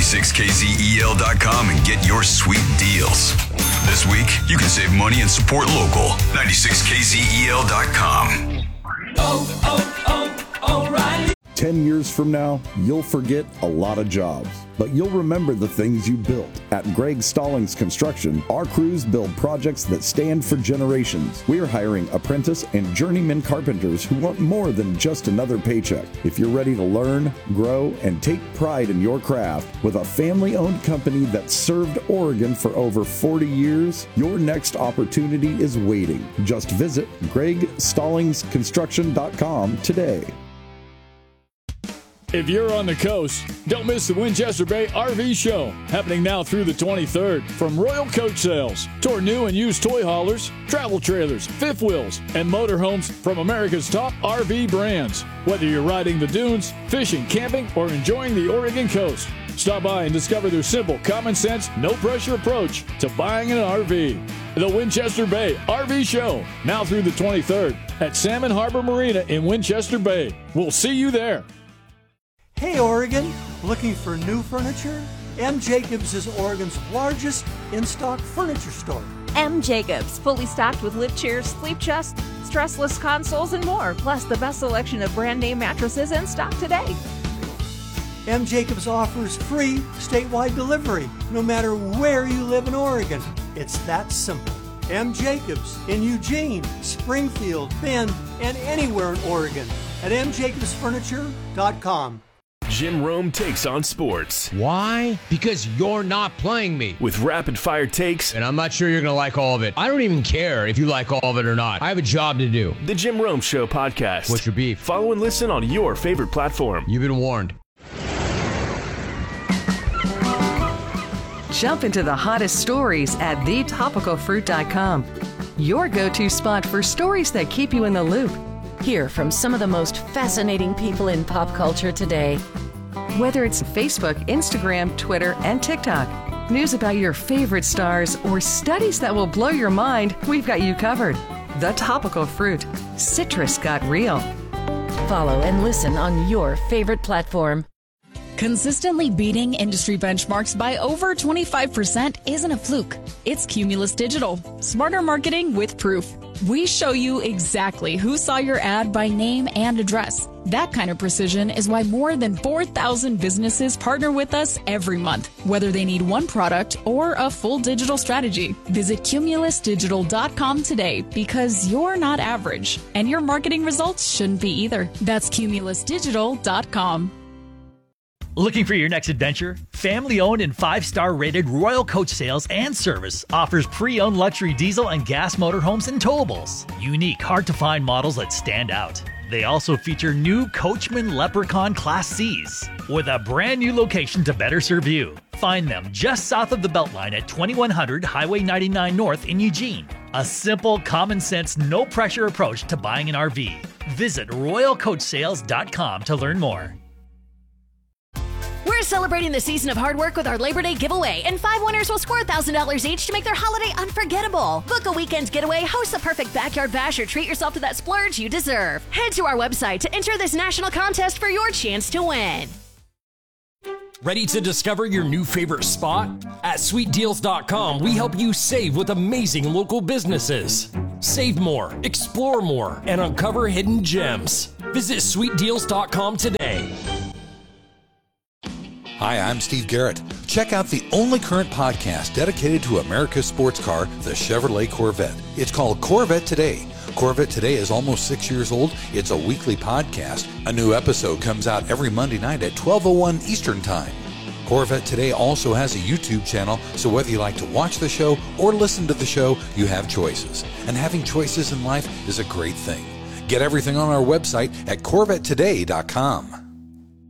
96kzel.com and get your sweet deals. This week, you can save money and support local. 96kzel.com. O'Reilly. 10 years from now, you'll forget a lot of jobs, but you'll remember the things you built. At Greg Stallings Construction, our crews build projects that stand for generations. We are hiring apprentice and journeyman carpenters who want more than just another paycheck. If you're ready to learn, grow, and take pride in your craft with a family-owned company that served Oregon for over 40 years, your next opportunity is waiting. Just visit GregStallingsConstruction.com today. If you're on the coast, don't miss the Winchester Bay RV Show, happening now through the 23rd. From Royal Coach Sales, tour new and used toy haulers, travel trailers, fifth wheels, and motorhomes from America's top RV brands. Whether you're riding the dunes, fishing, camping, or enjoying the Oregon coast, stop by and discover their simple, common sense, no-pressure approach to buying an RV. The Winchester Bay RV Show, now through the 23rd at Salmon Harbor Marina in Winchester Bay. We'll see you there. Hey Oregon, looking for new furniture? M. Jacobs is Oregon's largest in-stock furniture store. M. Jacobs, fully stocked with lift chairs, sleep chests, stressless consoles, and more, plus the best selection of brand name mattresses in stock today. M. Jacobs offers free statewide delivery, no matter where you live in Oregon. It's that simple. M. Jacobs in Eugene, Springfield, Bend, and anywhere in Oregon at mjacobsfurniture.com. Jim Rome takes on sports. Why? Because you're not playing me. With rapid-fire takes. And I'm not sure you're going to like all of it. I don't even care if you like all of it or not. I have a job to do. The Jim Rome Show podcast. What's your beef? Follow and listen on your favorite platform. You've been warned. Jump into the hottest stories at thetopicalfruit.com. Your go-to spot for stories that keep you in the loop. Hear from some of the most fascinating people in pop culture today. Whether it's Facebook, Instagram, Twitter, and TikTok, news about your favorite stars, or studies that will blow your mind, we've got you covered. The Topical Fruit. Citrus got real. Follow and listen on your favorite platform. Consistently beating industry benchmarks by over 25% isn't a fluke. It's Cumulus Digital. Smarter marketing with proof. We show you exactly who saw your ad by name and address. That kind of precision is why more than 4,000 businesses partner with us every month, whether they need one product or a full digital strategy. Visit cumulusdigital.com today because you're not average, and your marketing results shouldn't be either. That's cumulusdigital.com. Looking for your next adventure? Family-owned and 5-star rated Royal Coach Sales and Service offers pre-owned luxury diesel and gas motorhomes and towables. Unique, hard-to-find models that stand out. They also feature new Coachman Leprechaun Class Cs with a brand new location to better serve you. Find them just south of the Beltline at 2100 Highway 99 North in Eugene. A simple, common-sense, no-pressure approach to buying an RV. Visit RoyalCoachSales.com to learn more. We're celebrating the season of hard work with our Labor Day giveaway, and 5 winners will score $1,000 each to make their holiday unforgettable. Book a weekend getaway, host the perfect backyard bash, or treat yourself to that splurge you deserve. Head to our website to enter this national contest for your chance to win. Ready to discover your new favorite spot? At sweetdeals.com, we help you save with amazing local businesses. Save more, explore more, and uncover hidden gems. Visit sweetdeals.com today. Hi, I'm Steve Garrett. Check out the only current podcast dedicated to America's sports car, the Chevrolet Corvette. It's called Corvette Today. Corvette Today is almost 6 years old. It's a weekly podcast. A new episode comes out every Monday night at 12:01 Eastern Time. Corvette Today also has a YouTube channel, so whether you like to watch the show or listen to the show, you have choices. And having choices in life is a great thing. Get everything on our website at CorvetteToday.com.